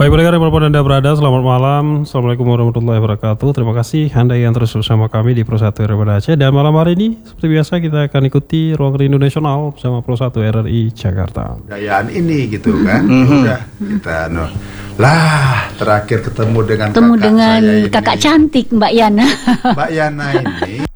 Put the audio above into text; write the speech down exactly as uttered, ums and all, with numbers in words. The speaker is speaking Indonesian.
Baik pendengar dimanapun Anda berada, selamat malam. Assalamualaikum warahmatullahi wabarakatuh. Terima kasih Anda yang terus bersama kami di Pro satu R R I Aceh. Dan malam hari ini seperti biasa kita akan ikuti Ruang Rindu Nasional bersama Pro satu R R I Jakarta. Gayaan ini gitu kan. Mm-hmm. Udah kita no. Lah terakhir ketemu dengan ketemu kakak dengan saya ini. kakak cantik Mbak Yana. Mbak Yana ini